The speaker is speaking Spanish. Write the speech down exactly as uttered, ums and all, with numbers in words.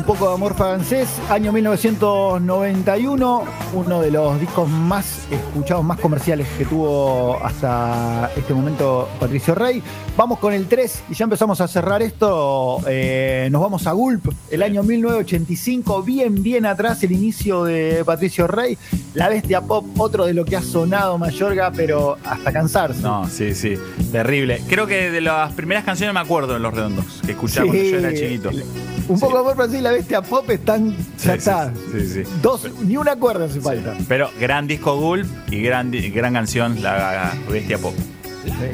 Un poco de amor francés, año mil novecientos noventa y uno, uno de los discos más escuchados, más comerciales que tuvo hasta este momento Patricio Rey. Vamos con el tres y ya empezamos a cerrar esto. Eh, nos vamos a Gulp, el año mil novecientos ochenta y cinco, bien, bien atrás, el inicio de Patricio Rey. La Bestia Pop, otro de lo que ha sonado Mayorga, pero hasta cansarse. No, sí, sí, terrible. Creo que de las primeras canciones me acuerdo en Los Redondos, que escuchaba sí, cuando yo era chiquito. Un sí. poco de amor francés y La Bestia Pop están, ya sí, está. Sí, sí, sí. Dos, ni una cuerda hace falta. Pero gran disco Gulp y gran, gran canción La Bestia Pop.